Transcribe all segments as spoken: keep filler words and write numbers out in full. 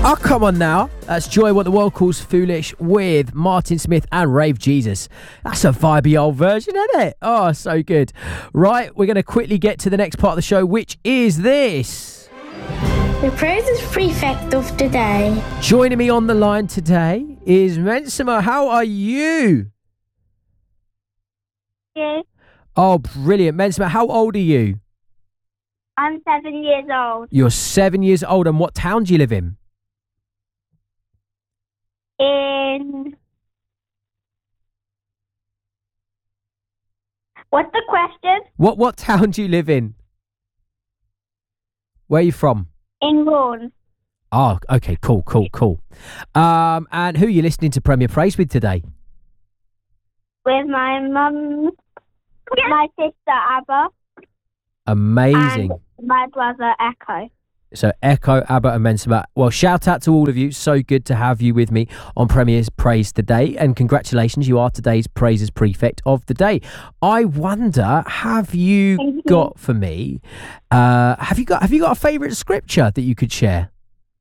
Oh, come on now. That's Joy, What the World Calls Foolish with Martin Smith and Rave Jesus. That's a vibey old version, isn't it? Oh, so good. Right, we're going to quickly get to the next part of the show, which is this. The Praises Prefect of the Day. Joining me on the line today is Mensima. How are you? Yeah. Oh, brilliant. Mensima, how old are you? I'm seven years old. You're seven years old. And what town do you live in? In... What's the question? What what town do you live in? Where are you from? In Vaughan. Oh, okay, cool, cool, cool. Um, and who are you listening to Premier Praise with today? With my mum, my sister Abba, Amazing. and my brother Echo. So Echo, Abba and Mensima. Well, shout out to all of you. So good to have you with me on Premier's Praise today. And congratulations, you are today's Praises Prefect of the Day. I wonder, have you, you. got for me, uh, have you got have you got a favourite scripture that you could share?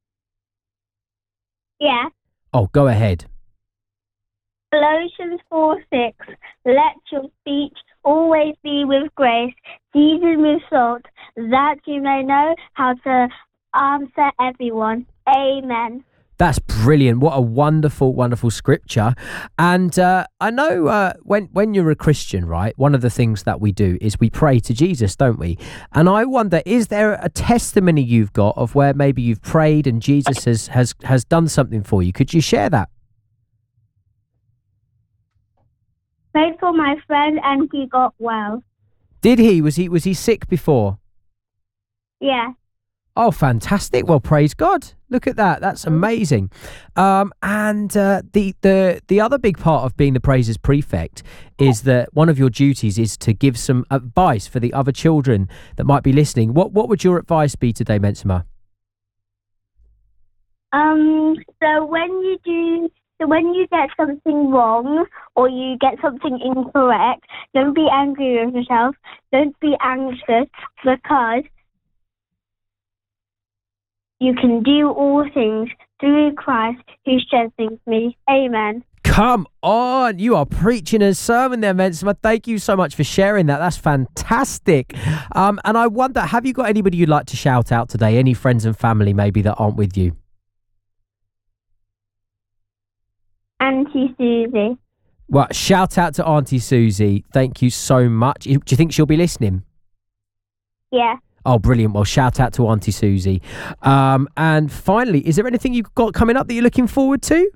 Yeah. Oh, go ahead. Colossians four six. Let your speech always be with grace, seasoned with salt, that you may know how to answer everyone. Amen. That's brilliant. What a wonderful, wonderful scripture. And uh, I know uh, when when you're a Christian, right, one of the things that we do is we pray to Jesus, don't we? And I wonder, is there a testimony you've got of where maybe you've prayed and Jesus has, has, has done something for you? Could you share that? Prayed for my friend and he got well. Did he? Was he was he sick before? Yeah. Oh, fantastic. Well, praise God. Look at that. That's amazing. Um, and uh, the, the, the other big part of being the Praises Prefect is that one of your duties is to give some advice for the other children that might be listening. What what would your advice be today, Mensima? Um. So when you do, so when you get something wrong or you get something incorrect, don't be angry with yourself. Don't be anxious because you can do all things through Christ who strengthens me. Amen. Come on, you are preaching a sermon there, Mensima. Thank you so much for sharing that. That's fantastic. Um, and I wonder, have you got anybody you'd like to shout out today? Any friends and family maybe that aren't with you? Auntie Susie. Well, shout out to Auntie Susie. Thank you so much. Do you think she'll be listening? Yeah. Oh, brilliant. Well, shout out to Auntie Susie. Um, and finally, is there anything you've got coming up that you're looking forward to?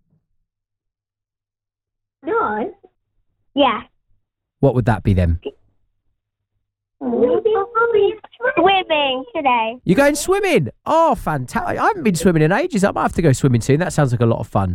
No. Yeah. What would that be then? Swimming today. You're going swimming? Oh, fantastic. I haven't been swimming in ages. I might have to go swimming soon. That sounds like a lot of fun.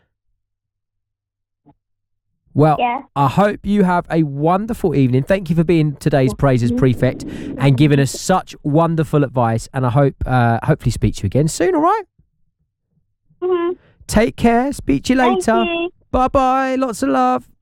Well, yeah. I hope you have a wonderful evening. Thank you for being today's Praises Prefect and giving us such wonderful advice. And I hope, uh, hopefully speak to you again soon, all right? Mm-hmm. Take care. Speak to you later. You. Bye-bye. Lots of love.